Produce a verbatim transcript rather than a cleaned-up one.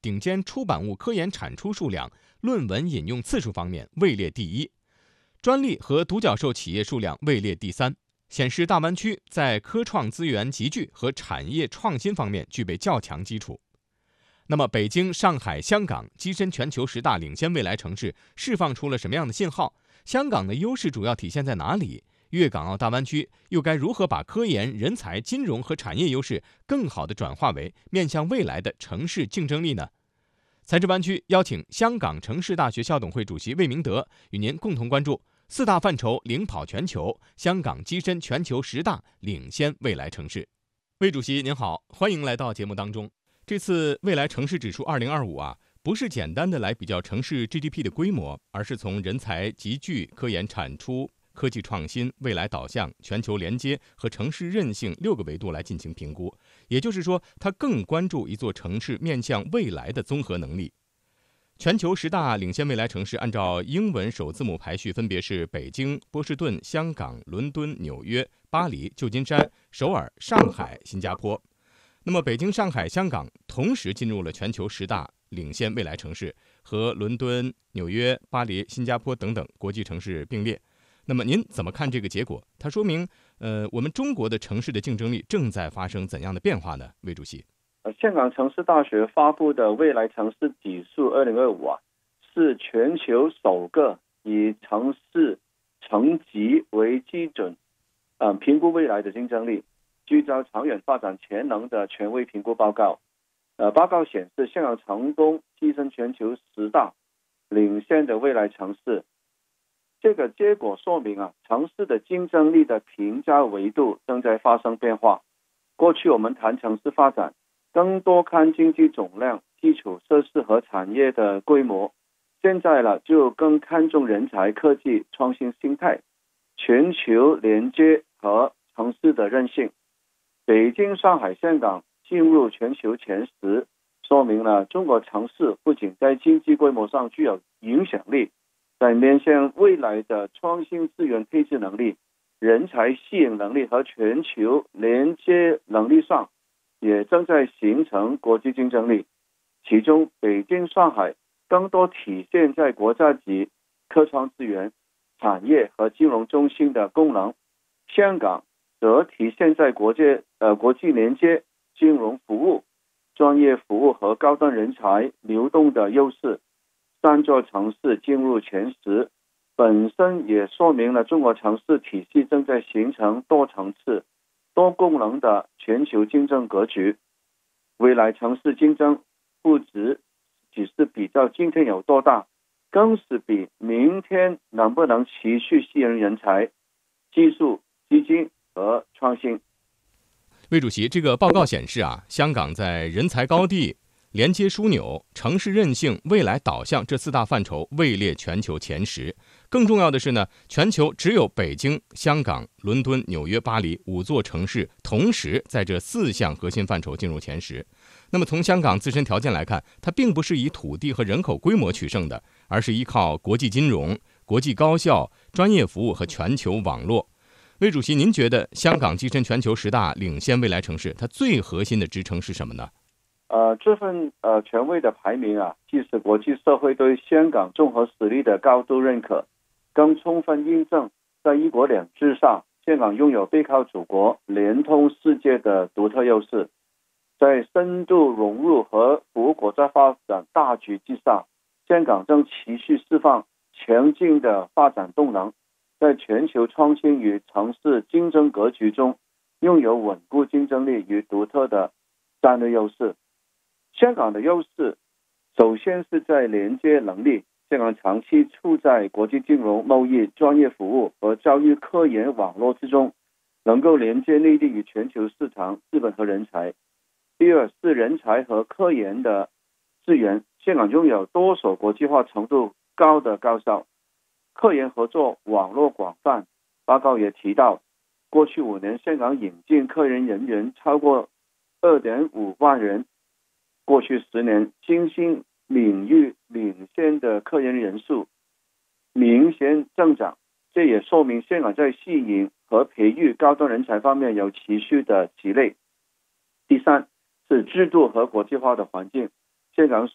顶尖出版物科研产出数量、论文引用次数方面位列第一，专利和独角兽企业数量位列第三，显示大湾区在科创资源集聚和产业创新方面具备较强基础。那么，北京、上海、香港跻身全球十大领先未来城市，释放出了什么样的信号？香港的优势主要体现在哪里？粤港澳大湾区又该如何把科研、人才、金融和产业优势更好地转化为面向未来的城市竞争力呢？财智湾区邀请香港城市大学校董会主席魏明德与您共同关注四大范畴领跑全球，香港跻身全球十大领先未来城市。魏主席您好，欢迎来到节目当中。这次未来城市指数二零二五啊，不是简单的来比较城市 G D P 的规模，而是从人才集聚、科研产出、科技创新、未来导向、全球连接和城市韧性六个维度来进行评估。也就是说，它更关注一座城市面向未来的综合能力。全球十大领先未来城市按照英文首字母排序，分别是北京、波士顿、香港、伦敦、纽约、巴黎、旧金山、首尔、上海、新加坡。那么北京、上海、香港同时进入了全球十大领先未来城市，和伦敦、纽约、巴黎、新加坡等等国际城市并列。那么您怎么看这个结果？它说明，呃，我们中国的城市的竞争力正在发生怎样的变化呢？魏主席， 呃，香港城市大学发布的未来城市指数二零二五啊，是全球首个以城市层级为基准，呃，评估未来的竞争力、聚焦长远发展潜能的权威评估报告。呃，报告显示，香港成功跻身全球十大领先的未来城市。这个结果说明啊，城市的竞争力的评价维度正在发生变化。过去我们谈城市发展，更多看经济总量、基础设施和产业的规模。现在了，就更看重人才、科技、创新心态、全球连接和城市的韧性。北京、上海、香港进入全球前十，说明了中国城市不仅在经济规模上具有影响力，在面向未来的创新资源配置能力、人才吸引能力和全球连接能力上，也正在形成国际竞争力。其中，北京、上海更多体现在国家级科创资源、产业和金融中心的功能；香港则体现在国际呃国际连接、金融服务、专业服务和高端人才流动的优势。三座城市进入前十，本身也说明了中国城市体系正在形成多层次、多功能的全球竞争格局。未来城市竞争不只只是比较今天有多大，更是比明天能不能持续吸引人才、技术、基金和创新。 魏主席，这个报告显示啊，香港在人才高地、连接枢纽、城市韧性、未来导向这四大范畴位列全球前十。更重要的是呢，全球只有北京、香港、伦敦、纽约、巴黎五座城市同时在这四项核心范畴进入前十。那么从香港自身条件来看，它并不是以土地和人口规模取胜的，而是依靠国际金融、国际高校、专业服务和全球网络。魏主席，您觉得香港跻身全球十大领先未来城市，它最核心的支撑是什么呢？ 呃，这份呃权威的排名啊，既是国际社会对香港综合实力的高度认可，更充分印证在一国两制上，香港拥有背靠祖国、联通世界的独特优势。在深度融入和服务国家发展大局之上，香港正持续释放强劲的发展动能，在全球创新与城市竞争格局中，拥有稳固竞争力与独特的战略优势。香港的优势首先是在连接能力，香港长期处在国际金融、贸易、专业服务和教育科研网络之中，能够连接内地与全球市场、资本和人才。第二是人才和科研的资源，香港拥有多所国际化程度高的高校，科研合作网络广泛。报告也提到，过去五年香港引进科研人员超过 二点五万人，过去十年新兴领域领先的科研人数明显增长，这也说明香港在吸引和培育高端人才方面有持续的积累。第三是制度和国际化的环境，香港